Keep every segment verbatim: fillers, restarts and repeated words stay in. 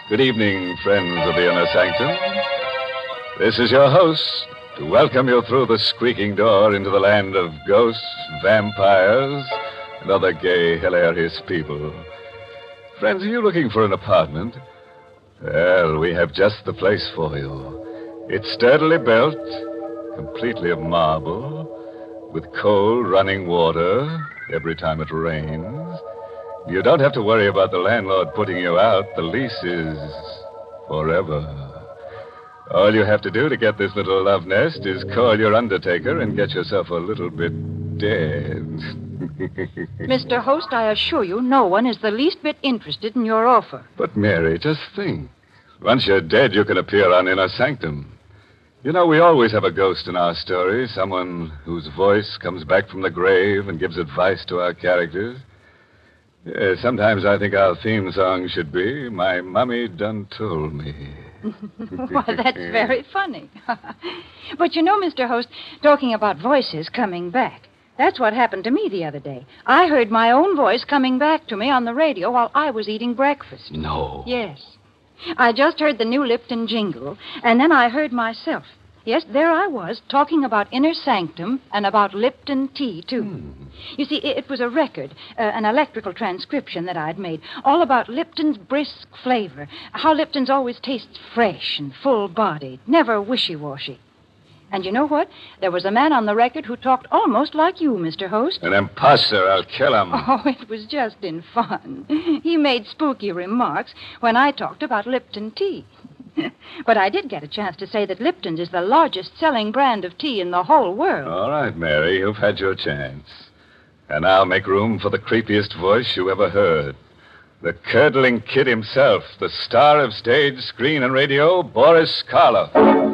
Good evening, friends of the Inner Sanctum. This is your host to welcome you through the squeaking door into the land of ghosts, vampires, and other gay, hilarious people. Friends, are you looking for an apartment? Well, we have just the place for you. It's sturdily built, completely of marble, with cold running water every time it rains. You don't have to worry about the landlord putting you out. The lease is forever. All you have to do to get this little love nest is call your undertaker and get yourself a little bit dead. Mister Host, I assure you, no one is the least bit interested in your offer. But, Mary, just think. Once you're dead, you can appear on Inner Sanctum. You know, we always have a ghost in our story, someone whose voice comes back from the grave and gives advice to our characters. Yeah, sometimes I think our theme song should be, My Mummy Done Told Me. Well, that's very funny. But you know, Mister Host, talking about voices coming back, that's what happened to me the other day. I heard my own voice coming back to me on the radio while I was eating breakfast. No. Yes. I just heard the new Lipton jingle, and then I heard myself. Yes, there I was, talking about Inner Sanctum and about Lipton tea, too. Hmm. You see, it was a record, uh, an electrical transcription that I'd made, all about Lipton's brisk flavor, how Lipton's always tastes fresh and full-bodied, never wishy-washy. And you know what? There was a man on the record who talked almost like you, Mister Host. An imposter. I'll kill him. Oh, it was just in fun. He made spooky remarks when I talked about Lipton tea. But I did get a chance to say that Lipton's is the largest-selling brand of tea in the whole world. All right, Mary, you've had your chance. And I'll make room for the creepiest voice you ever heard. The curdling kid himself, the star of stage, screen, and radio, Boris Karloff.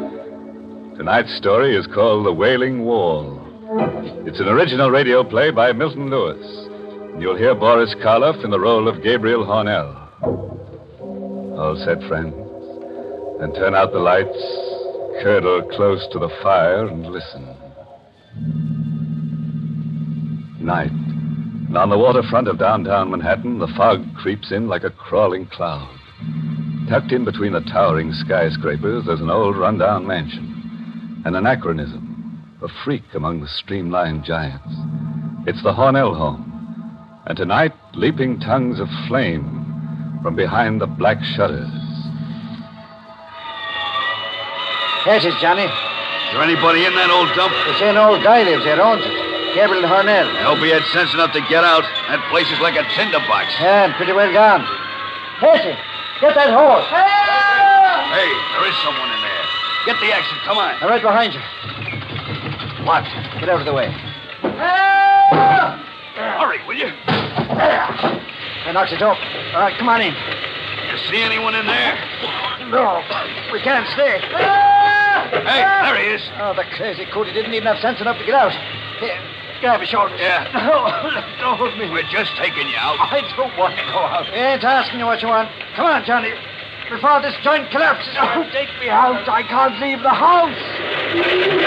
Tonight's story is called The Wailing Wall. It's an original radio play by Milton Lewis. You'll hear Boris Karloff in the role of Gabriel Hornell. All set, friends? And turn out the lights, curdle close to the fire, and listen. Night. And on the waterfront of downtown Manhattan, the fog creeps in like a crawling cloud. Tucked in between the towering skyscrapers, there's an old rundown mansion. An anachronism, a freak among the streamlined giants. It's the Hornell home. And tonight, leaping tongues of flame from behind the black shutters. Yes, it's Johnny. Is there anybody in that old dump? They say an old guy lives there, owns it. Gabriel Hornell. I hope he had sense enough to get out. That place is like a tinderbox. Yeah, and pretty well gone. Casey, get that horse. Hey, there is someone in there. Get the action, come on. I'm right behind you. What? Get out of the way. Hurry, will you? That knocks it up. All right, come on in. You see anyone in there? No, we can't stay. Hey, there he is. Oh, the crazy coot. He didn't even have sense enough to get out. Here, grab his shoulders. Yeah. No, don't hold me. We're just taking you out. I don't want to go out. We ain't asking you what you want. Come on, Johnny. Before this joint collapses. Don't take me out. I can't leave the house.